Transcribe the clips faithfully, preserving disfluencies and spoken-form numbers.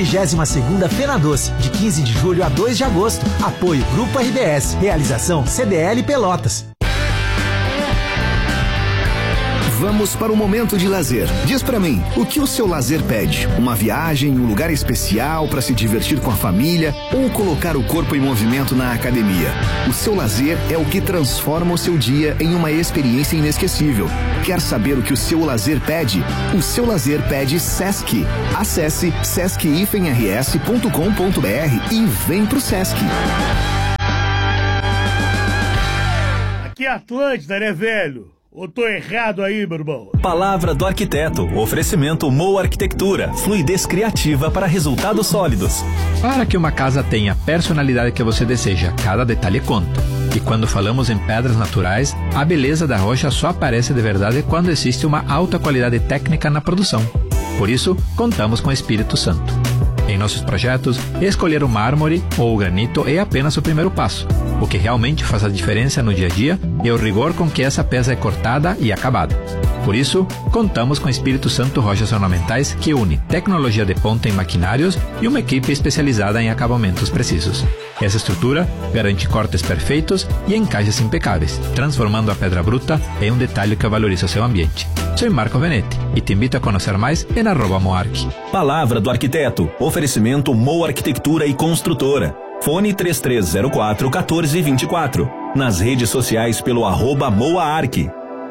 trigésima segunda Fena Doce, de quinze de julho a dois de agosto. Apoio Grupo R B S. Realização C D L Pelotas. Vamos para o momento de lazer. Diz pra mim, o que o seu lazer pede? Uma viagem, um lugar especial para se divertir com a família ou colocar o corpo em movimento na academia? O seu lazer é o que transforma o seu dia em uma experiência inesquecível. Quer saber o que o seu lazer pede? O seu lazer pede Sesc. Acesse sesc r s ponto com ponto b r e vem pro Sesc. Aqui é Atlântida, né, velho? Ou tô errado aí, meu irmão? Palavra do arquiteto. Oferecimento Moa Arquitectura. Fluidez criativa para resultados sólidos. Para que uma casa tenha a personalidade que você deseja, cada detalhe conta. E quando falamos em pedras naturais, a beleza da rocha só aparece de verdade quando existe uma alta qualidade técnica na produção. Por isso, contamos com o Espírito Santo. Em nossos projetos, escolher o mármore ou o granito é apenas o primeiro passo. O que realmente faz a diferença no dia a dia é o rigor com que essa peça é cortada e acabada. Por isso, contamos com o Espírito Santo Rochas Ornamentais, que une tecnologia de ponta em maquinários e uma equipe especializada em acabamentos precisos. Essa estrutura garante cortes perfeitos e encaixes impecáveis, transformando a pedra bruta em um detalhe que valoriza seu ambiente. Sou Marco Venetti e te invito a conhecer mais em arroba Moarc. Palavra do arquiteto. Oferecimento Moa Arquitectura e Construtora. Fone três três zero quatro, um quatro dois quatro. Nas redes sociais pelo arroba Moaarc.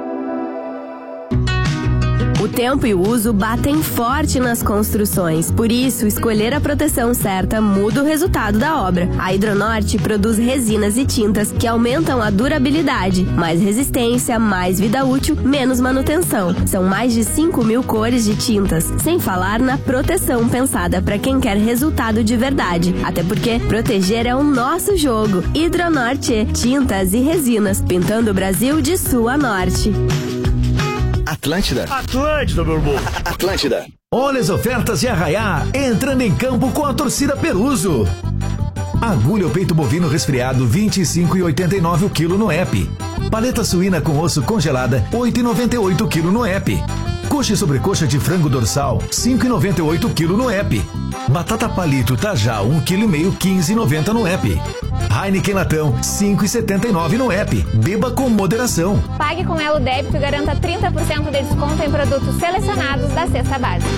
O tempo e o uso batem forte nas construções. Por isso, escolher a proteção certa muda o resultado da obra. A Hidronorte produz resinas e tintas que aumentam a durabilidade. Mais resistência, mais vida útil, menos manutenção. São mais de cinco mil cores de tintas. Sem falar na proteção pensada para quem quer resultado de verdade. Até porque proteger é o nosso jogo. Hidronorte, tintas e resinas. Pintando o Brasil de sul a norte. Atlântida. Atlântida, meu irmão. Atlântida. Olha as ofertas de Arraiá, entrando em campo com a torcida Peruso. Agulha ou peito bovino resfriado, vinte e cinco reais e oitenta e nove centavos o quilo no app. Paleta suína com osso congelada, oito reais e noventa e oito centavos o quilo no app. Coxa e sobrecoxa de frango dorsal, cinco reais e noventa e oito centavos o quilo no app. Batata palito Tajá, um vírgula cinco quilo, quinze reais e noventa centavos no app. Heineken Latão, cinco reais e setenta e nove centavos no app. Beba com moderação. Pague com Elo Débito e garanta trinta por cento de desconto em produtos selecionados da cesta básica.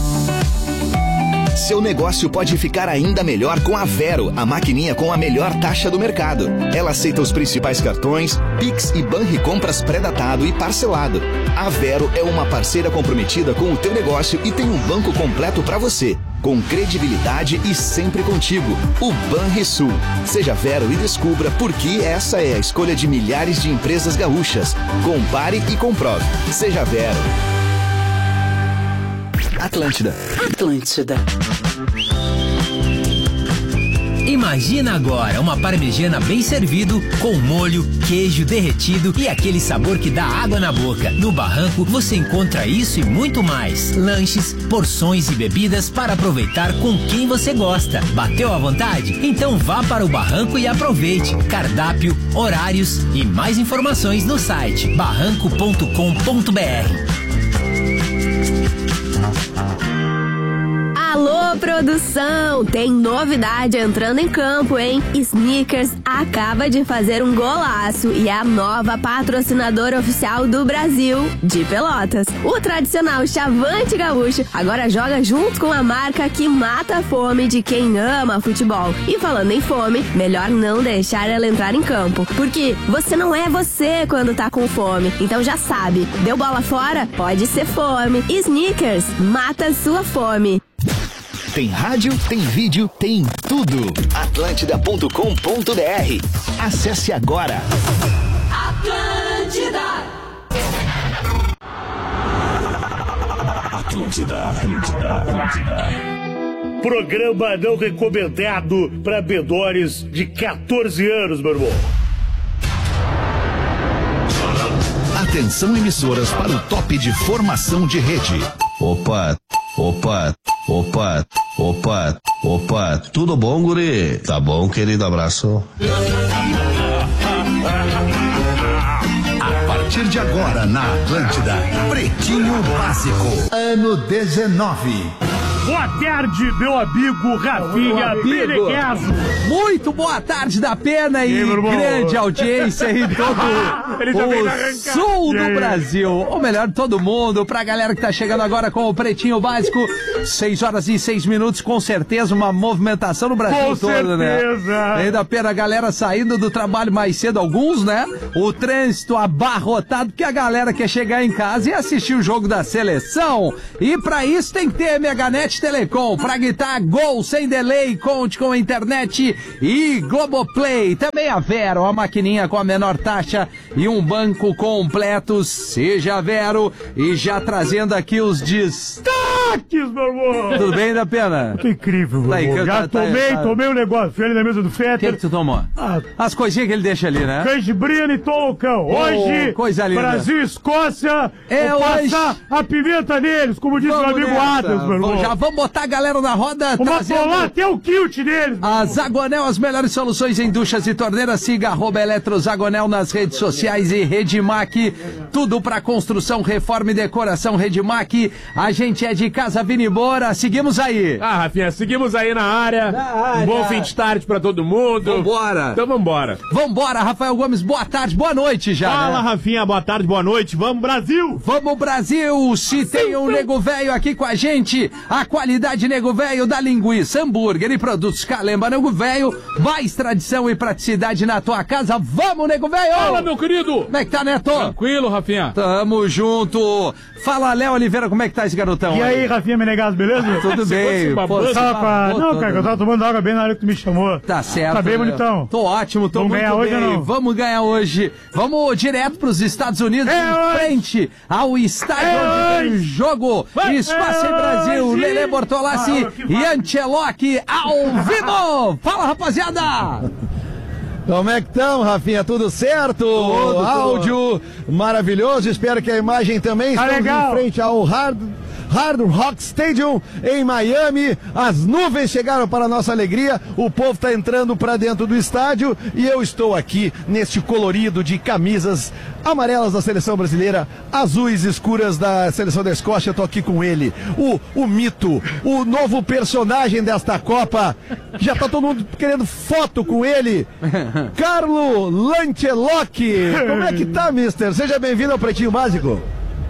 Seu negócio pode ficar ainda melhor com a Vero, a maquininha com a melhor taxa do mercado. Ela aceita os principais cartões, Pix e Banricompras pré-datado e parcelado. A Vero é uma parceira comprometida com o teu negócio e tem um banco completo para você. Com credibilidade e sempre contigo. O Banrisul. Seja Vero e descubra por que essa é a escolha de milhares de empresas gaúchas. Compare e comprove. Seja Vero. Atlântida. Atlântida. Imagina agora uma parmegiana bem servido, com molho, queijo derretido e aquele sabor que dá água na boca. No Barranco você encontra isso e muito mais. Lanches, porções e bebidas para aproveitar com quem você gosta. Bateu à vontade? Então vá para o Barranco e aproveite. Cardápio, horários e mais informações no site barranco ponto com ponto b r. Alô, produção! Tem novidade entrando em campo, hein? Snickers acaba de fazer um golaço e é a nova patrocinadora oficial do Brasil, de Pelotas. O tradicional Chavante Gaúcho agora joga junto com a marca que mata a fome de quem ama futebol. E falando em fome, melhor não deixar ela entrar em campo, porque você não é você quando tá com fome. Então já sabe, deu bola fora? Pode ser fome. Snickers, mata a sua fome. Tem rádio, tem vídeo, tem tudo. Atlântida ponto com ponto b r. Acesse agora. Atlântida. Atlântida, Atlântida, Atlântida. Programa não recomendado para menores de quatorze anos, meu irmão. Atenção, emissoras, para o top de formação de rede. Opa, opa, opa, opa, opa, tudo bom, guri? Tá bom, querido, abraço. A partir de agora, na Atlântida, Pretinho Básico, ano dezenove. Boa tarde, meu amigo Rafinha Menegaso. Muito boa tarde da Pena e, e grande audiência em todo o sul do Brasil. Ou melhor, todo mundo. Pra galera que tá chegando agora com o Pretinho Básico, seis horas e seis minutos, com certeza uma movimentação no Brasil com todo, certeza. né? Ainda Pena, a galera saindo do trabalho mais cedo, alguns, né? O trânsito abarrotado, porque a galera quer chegar em casa e assistir o jogo da seleção. E pra isso tem que ter Meganet Telecom, pra gritar gol sem delay, conte com a internet e Globoplay. Também a Vero, a maquininha com a menor taxa e um banco completo. Seja Vero. E já trazendo aqui os destaques, meu amor. Tudo bem, da Pena? Que incrível, meu amor. Já tá, tomei, tá, tomei um negócio. Fui ali na mesa do Fetter. O que, que tu tomou? Ah, as coisinhas que ele deixa ali, né? Canjibrina e Tolcão. Hoje, oh, coisa linda. Brasil e Escócia. É vou hoje. Passar a pimenta neles, como disse vamos meu amigo nessa. Adams, meu irmão. Já vamos botar a galera na roda. Vamos bolar até o kilt deles. A Zagonel, as melhores soluções em duchas e torneiras. Siga arroba Eletrozagonel nas redes sociais e Redmac. Tudo pra construção, reforma e decoração. Redmac. A gente é de Casa Vinibora. Seguimos aí. Ah, Rafinha, seguimos aí na área. Na área. Um bom fim de tarde pra todo mundo. Vambora. Então vambora. Vambora, Rafael Gomes. Boa tarde, boa noite já. Fala, né? Rafinha. Boa tarde, boa noite. Vamos, Brasil. Vamos, Brasil. Se tem um nego velho aqui com a gente, a qualidade nego velho da linguiça, hambúrguer e produtos Calemba Nego Velho, mais tradição e praticidade na tua casa. Vamos, nego velho! Fala, meu querido! Como é que tá, Neto? Tranquilo, Rafinha. Tamo junto. Fala, Léo Oliveira, como é que tá esse garotão? E aí, aí? Rafinha Menegaso, beleza? Tudo bem. Pô, tava pra... Não, cara, eu tava tomando água bem na hora que tu me chamou. Tá certo. Tá bem, bonitão? Tô ótimo, tô Vamos muito ganhar bem. Hoje ou não? Vamos ganhar hoje. Vamos direto pros Estados Unidos, é em frente ao estádio é onde tem jogo. Espaço é em Brasil, hoje. Lelê Bortolassi ah, e Ancelotti ao vivo. Fala, rapaziada! Como é que estão, Rafinha? Tudo certo? Tudo, áudio tudo. Maravilhoso. Espero que a imagem também esteja ah, legal. em frente ao Hard, Hard Rock Stadium em Miami. As nuvens chegaram para a nossa alegria. O povo está entrando para dentro do estádio e eu estou aqui neste colorido de camisas amarelas da seleção brasileira, azuis escuras da seleção da Escócia. Eu tô aqui com ele, o, o mito, o novo personagem desta Copa. Já tá todo mundo querendo foto com ele. Carlo Lancelotti. Como é que tá, mister? Seja bem-vindo ao Pretinho Básico.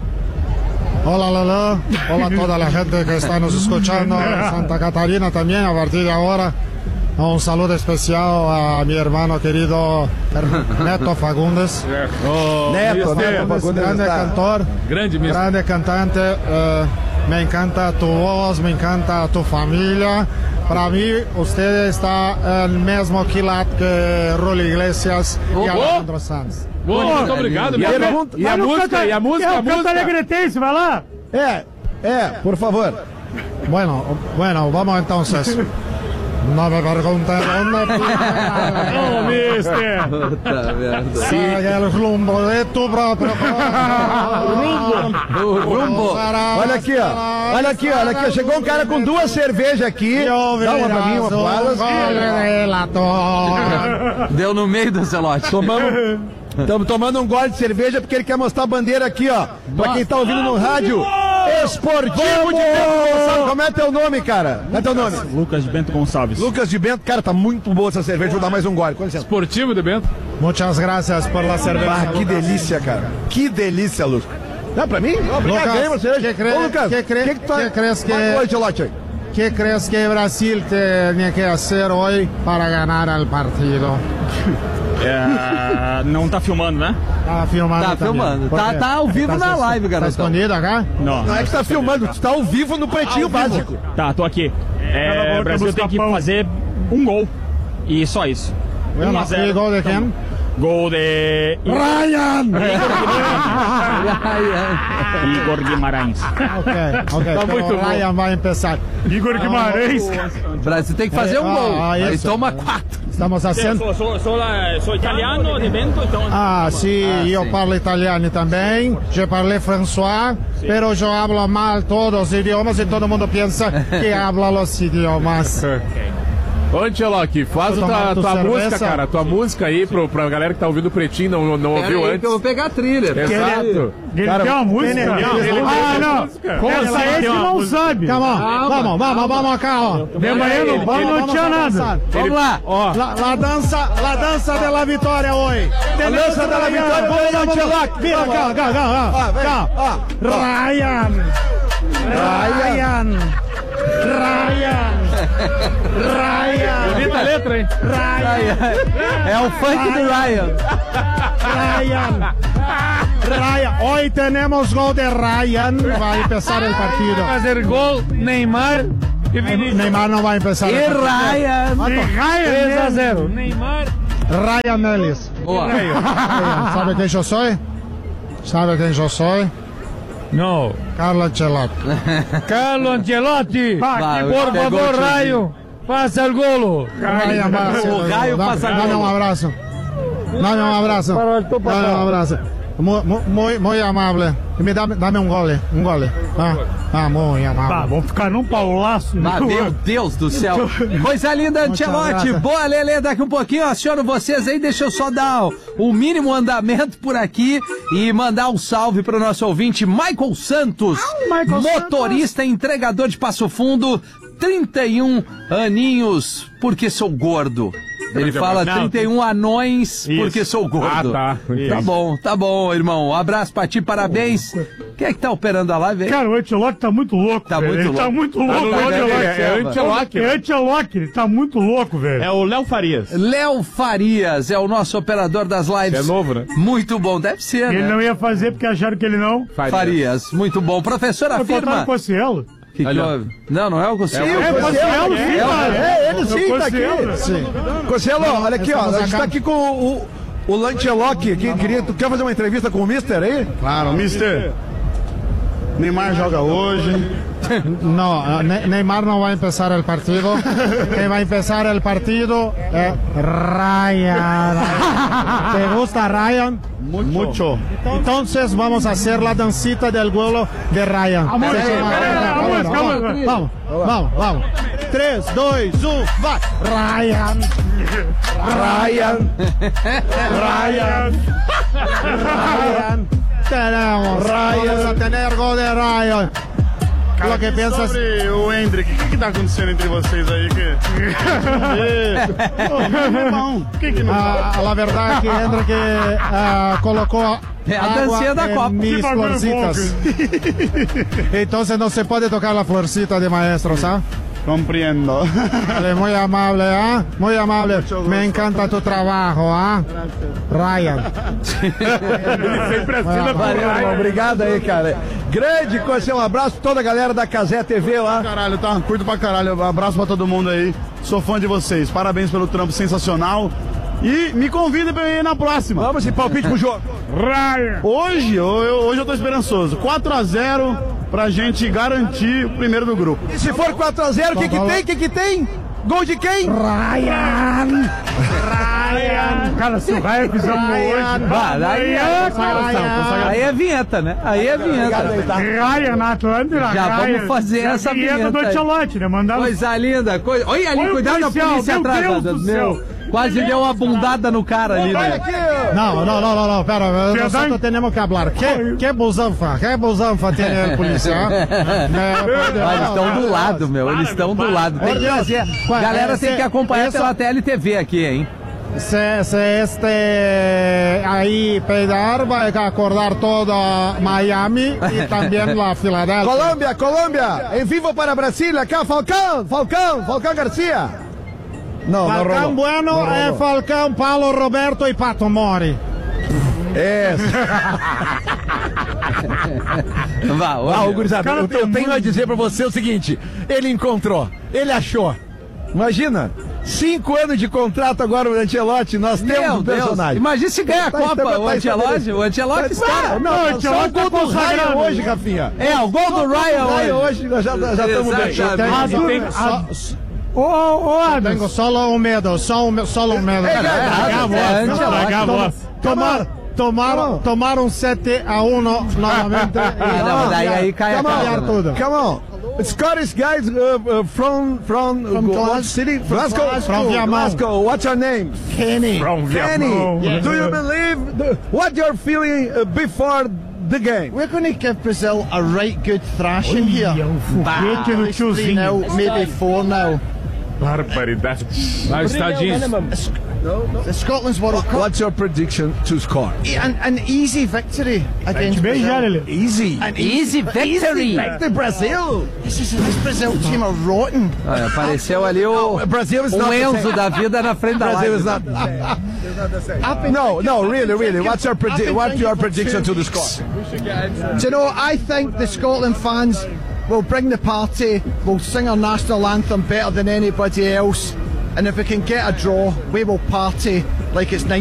Hola, Lala. Hola a toda a gente que está nos escuchando en Santa Catarina también a partir de ahora. Un saludo especial a mi hermano querido Neto Fagundes. Oh, Neto, Neto Fagundes, grande está. Cantor, grande, grande cantante. Uh, me encanta tu voz, me encanta tu familia. Para mí, usted está el mismo quilat que Rulio Iglesias oh, e Alejandro Sanz. Oh, muito obrigado, meu irmão. E a música, e a música, a música. Alegretense, vai lá. É, é, por favor. Bueno, bueno, vamos entonces. No me pregunten dónde. Oh, mister. Puta merda. Sigue el rumbo de tu propio rumbo. O rumbo. Olha aqui, ó. Olha aqui, olha aqui. Chegou um cara com duas cervejas aqui. Dá uma pra mim, uma pra Deu no meio do celote. Tomamos. Estamos tomando um gole de cerveja porque ele quer mostrar a bandeira aqui, ó. Pra quem tá ouvindo no rádio. Esportivo de Bento Gonçalves. Como é teu nome, cara? Como é teu nome? Lucas de Bento Gonçalves. Lucas de Bento. Cara, tá muito boa essa cerveja. Vou dar mais um gole. Com licença. Esportivo de Bento. Muitas graças por la cerveja. Ah, que delícia, cara. Que delícia, Lucas. Dá pra mim? Obrigado, ganhei uma cerveja. Que, cre... Ô, Lucas, que, cre... que, que, tu... que crees que... Oi, Gelote aí. ¿Qué crees que Brasil tenía que hacer hoy para ganar el partido? É, não tá filmando, né? Tá filmando. Tá filmando. Tá, tá ao vivo tá na live, garoto. Tá escondido acá? Não. Não é que tá filmando, tu tá ao vivo no Pretinho Básico. Tá, tô aqui. É, o Brasil tem que fazer um gol. E só isso. um a zero. Gol de quem? Gol de... Ryan! Igor Guimarães. Ok, ok. Tá muito bom. Ryan vai começar. Igor Guimarães. O Brasil tem que fazer um gol. Ah, aí toma quatro. Estamos fazendo... Sou, sou, sou, sou italiano de Bento, então... Ah, sim, ah, eu sim. Falo italiano também. Eu parlei François, sim. Mas eu falo mal todos os idiomas e todo mundo pensa que habla os idiomas. Okay. Ô, Ancelotti, faz a tua, tua música, cara. Tua música aí pro, pra galera que tá ouvindo o Pretinho, não, não ouviu aí, antes. Eu vou pegar a trilha. Exato. Ele cara, tem uma música? Ele, ele, ele, ah, não. Como assim? Esse não sabe. Calma, ah, vamos, vamos, vamos cá, ó. De manhã no pão não tinha nada. Vamos lá. Ó. La, la dança, la dança de la vitória hoje. A dança da vitória hoje, Ancelotti. Vira, cá, cá, cá, cá. Ryan. Ryan. Ryan! Ryan! Bonita a letra, hein? Ryan! É o funk do Ryan! Ryan! Ryan! Hoy tenemos gol de Ryan. Vai empezar el partido. Fazer gol, Neymar e Vinícius. Neymar não vai empezar. E Ryan! três a zero. Neymar. Ryan Ellis. Boa. Sabe quem eu sou? Sabe quem eu sou? Não. Carlo Ancelotti. Carlo Ancelotti. Vai, por favor, Raio, faça o golo. Raio, o Raio passa Dá-me um abraço. Dá-me um abraço. Dá-me um abraço. Muito, muito, muito amável. Me dá, dá-me um gole. Um gole. Ah, ah muito amável. Tá, vamos ficar num paulaço. Ah, meu Deus do céu. Coisa linda, Ancelotti. Boa, Lelê. Daqui um pouquinho eu aciono vocês aí. Deixa eu só dar o mínimo andamento por aqui e mandar um salve pro nosso ouvinte Michael Santos. Ah, Michael motorista Santos. Entregador de Passo Fundo. trinta e um aninhos, porque sou gordo. Ele fala trinta e um anões, isso. Porque sou gordo. Ah, tá. Isso. Tá bom, tá bom, irmão. Um abraço pra ti, parabéns. Quem é que tá operando a live aí? Cara, o Ancelotti tá muito louco, tá velho. muito ele louco. tá muito louco. Tá Ancelotti. é, é Ancelotti. É Ancelotti, ele tá muito louco, velho. É o Léo Farias. Léo Farias é o nosso operador das lives. É novo, né? Muito bom, deve ser, ele né? Ele não ia fazer porque acharam que ele não. Farias, Farias. Muito bom. Professora, afirma. Que que houve? Não, não é o Cossielo. É o Cossielo, sim, cara. É, ele sim, tá aqui. Sim. Cossielo, olha aqui, ó. A gente tá aqui com o, o Lancelotti. Que queria, tu quer fazer uma entrevista com o Mister aí? Claro, Mister. Neymar joga hoje. No, ne Neymar no va a empezar el partido. Que va a empezar el partido eh, Ryan. ¿Te gusta Ryan? Mucho. Mucho. Entonces vamos a hacer la dancita del vuelo de Ryan. Vamos, vamos, vamos, vamos, vamos. tres, dos, uno, va. Ryan. Ryan. Ryan. Ryan. Tenemos. Ryan. Vamos a tener gol de Ryan. Cara, o que pensa sobre o Hendrick? O que, que tá acontecendo entre vocês aí? Que... não é bom. O que que não ah, a verdade é que Hendrick ah, colocou é a dancinha da Copa. Mis florcitas. Então não se pode tocar a florcita de maestro, sabe? Compreendo. Muy amable, ¿ah? ¿eh? Muy amable. Me encanta tu trabajo, ¿ah? ¿eh? Ryan. Ele sempre assina por Ryan. Obrigado aí, cara. Grande coisa, um abraço pra toda a galera da Cazé T V lá. Caralho, tá? Curto pra caralho. Um abraço pra todo mundo aí. Sou fã de vocês. Parabéns pelo trampo sensacional. E me convida pra ir na próxima. Vamos de palpite pro jogo. Ryan. Hoje, eu, hoje eu tô esperançoso. quatro a zero pra gente garantir o primeiro do grupo. E se for quatro a zero, o que que tem? O que que tem? Gol de quem? Ryan! Ryan! Cara, se o Ryan fizer um hoje... Ah, aí, é, aí é vinheta, né? Aí é vinheta. Ryan na Atlântida. Já Ryan, vamos fazer essa vinheta. Vinheta do Ancelotti, né? Mandar coisa linda. Coisa... Olha ali, cuidado da polícia atrás. Meu, quase deu uma bundada no cara ali, né? Não, não, não, não, não, pera, nosotros tenemos que hablar. Que, que busanfa? Que busanfa tem a polícia? Eles estão do lado, meu, eles estão do lado. Tem que trazer. Galera tem que acompanhar pela T L T V aqui, hein? Se, se este aí peidar, vai acordar toda Miami e também la Filadélfia. Colômbia, Colômbia, em vivo para Brasília, cá, Falcão, Falcão, Falcão Garcia. Não, Falcão não Bueno não é Falcão, Paulo Roberto e Pato Mori. É. Vá, ah, gurizada, eu, eu tenho a dizer pra você o seguinte: ele encontrou, ele achou. Imagina, cinco anos de contrato agora o Ancelotti, nós temos Meu um personagem. Deus. Imagina se ganha a tá, Copa, tá, o Ancelotti, o Ancelotti está. Não, o Ancelotti tá com o Ryan hoje, Rafinha. É, o gol do Ryan hoje. hoje. Nós já estamos deixando. Ô, ô, Adams. Tenho só um medo, só um, só um medo. Tomar, tomaram, tomaram sete a um novamente. Ah, não, daí aí cai a tudo. Come on. Scottish guys uh, uh, from from, From uh, what Glas- city? from Glasgow. Glasgow. From Viamão. Glasgow. What's your name? Kenny. From Kenny. Vietnam. Yes. Do you believe the, what you're feeling uh, before the game? We're going to give Brazil a right good thrashing here. foguete no At least three tiozinho. nil, maybe four nil. Barbaridade. Vai, Estadinhos. Scotland's World Cup. What's your prediction to score? An, an easy victory against Bem já, Brazil. Lelê. Easy. An Easy victory. Back to Brazil. This, is, this Brazil team are rotten. Olha, apareceu ali o, Brazil is o not the Enzo same. da vida na frente da Brazil live. is not the same. No, no, really, really. What's your predi- what's your prediction to the score? Do you know, I think the Scotland fans will bring the party, will sing our national anthem better than anybody else, and if we can get a draw, we will party like it's